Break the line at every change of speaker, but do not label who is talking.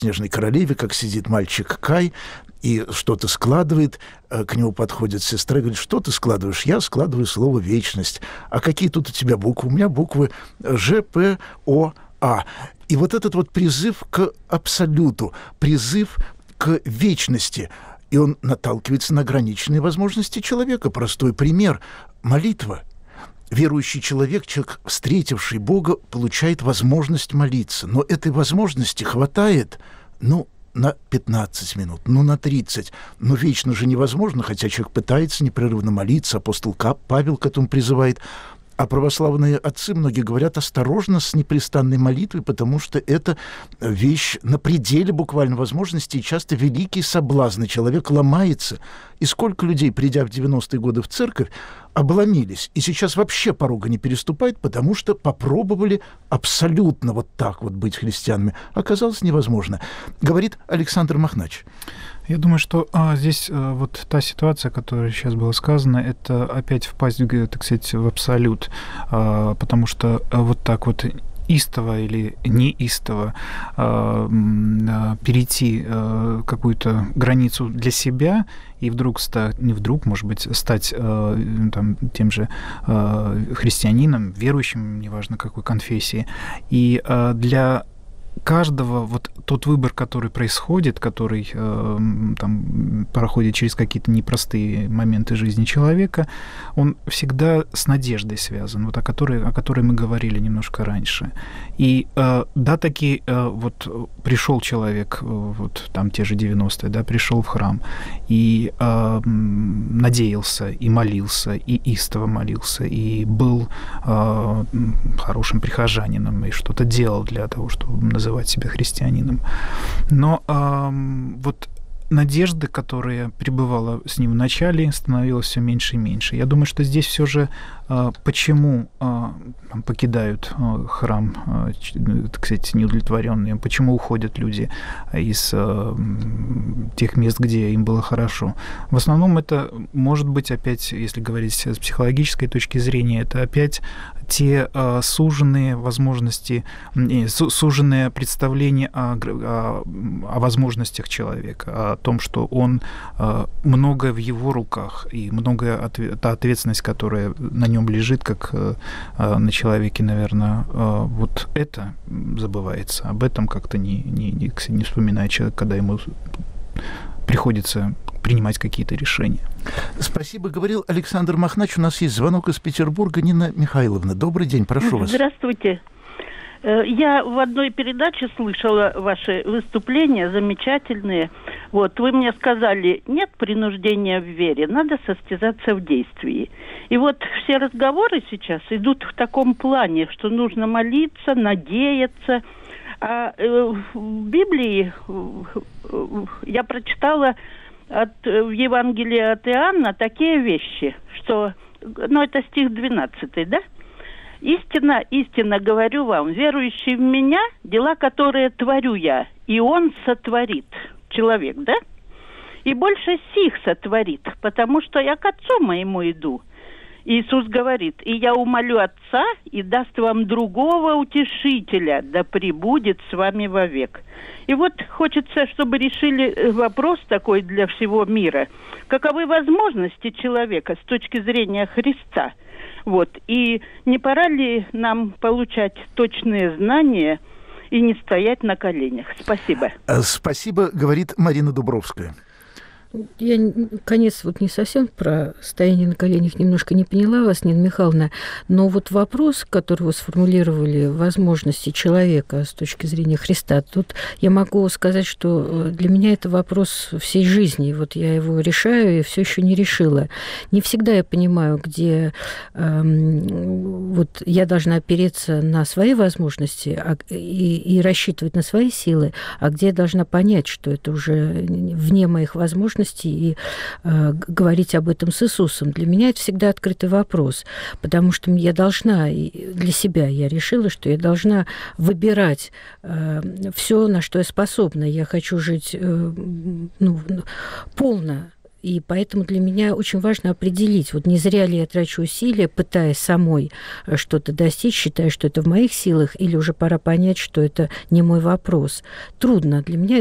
«Снежной королеве», как сидит мальчик Кай и что-то складывает, к нему подходит сестра и говорит: что ты складываешь? Я складываю слово «вечность». А какие тут у тебя буквы? У меня буквы Ж, П, О, А. И вот этот вот призыв к абсолюту, призыв к вечности, и он наталкивается на ограниченные возможности человека. Простой пример – молитва. Верующий человек, человек, встретивший Бога, получает возможность молиться. Но этой возможности хватает, на 15 минут, на 30. Но вечно же невозможно, хотя человек пытается непрерывно молиться. Апостол Павел к этому призывает. А православные отцы, многие говорят, осторожно с непрестанной молитвой, потому что это вещь на пределе буквально возможностей, и часто великий соблазн, и человек ломается. И сколько людей, придя в 90-е годы в церковь, обломились, и сейчас вообще порога не переступают, потому что попробовали абсолютно вот так вот быть христианами. Оказалось невозможно. Говорит Александр Махнач.
Я думаю, что здесь вот та ситуация, которая сейчас была сказана, это опять впасть, так сказать, в абсолют, потому что вот так вот истово или неистово перейти какую-то границу для себя и вдруг может быть, стать тем же христианином, верующим, неважно какой конфессии, и для каждого вот тот выбор, который происходит, который проходит через какие-то непростые моменты жизни человека, он всегда с надеждой связан, вот о которой мы говорили немножко раньше. И таки вот пришел человек, вот там те же 90-е, пришел в храм и надеялся, и молился, и истово молился, и был хорошим прихожанином, и что-то делал для того, чтобы называть себя христианином. Но вот надежды, которая пребывала с ним в начале, становилась все меньше и меньше. Я думаю, что здесь все же почему покидают храм, так сказать, неудовлетворенные, почему уходят люди из тех мест, где им было хорошо. В основном это может быть опять, если говорить с психологической точки зрения, это опять те суженные возможности, суженное представление о возможностях человека, о том, что он многое в его руках, и многое та ответственность, которая на нем лежит, как на человеке, наверное, вот это забывается. Об этом как-то не вспоминает человек, когда ему приходится принимать какие-то решения.
Спасибо, говорил Александр Махнач. У нас есть звонок из Петербурга. Нина Михайловна, добрый день, прошу вас.
Здравствуйте. Я в одной передаче слышала ваши выступления, замечательные. Вот, вы мне сказали, нет принуждения в вере, надо состязаться в действии. И вот все разговоры сейчас идут в таком плане, что нужно молиться, надеяться. А в Библии я прочитала в Евангелии от Иоанна такие вещи, что, это стих 12, да? «Истинно, истинно говорю вам, верующий в меня, дела, которые творю я, и он сотворит». Человек, да? «И больше сих сотворит, потому что я к Отцу моему иду». Иисус говорит: «И я умолю Отца, и даст вам другого утешителя, да пребудет с вами вовек». И вот хочется, чтобы решили вопрос такой для всего мира. Каковы возможности человека с точки зрения Христа? Вот. И не пора ли нам получать точные знания и не стоять на коленях? Спасибо.
Спасибо, говорит Марина Дубровская.
Я, конец, не совсем про стояние на коленях немножко не поняла вас, Нина Михайловна, но вот вопрос, который вы сформулировали, возможности человека с точки зрения Христа, тут я могу сказать, что для меня это вопрос всей жизни. Вот я его решаю и все еще не решила. Не всегда я понимаю, где вот я должна опереться на свои возможности и рассчитывать на свои силы, а где я должна понять, что это уже вне моих возможностей, и говорить об этом с Иисусом. Для меня это всегда открытый вопрос, потому что я должна, для себя я решила, что я должна выбирать все, на что я способна. Я хочу жить полно И поэтому для меня очень важно определить, вот не зря ли я трачу усилия, пытаясь самой что-то достичь, считая, что это в моих силах, или уже пора понять, что это не мой вопрос. Трудно. Для меня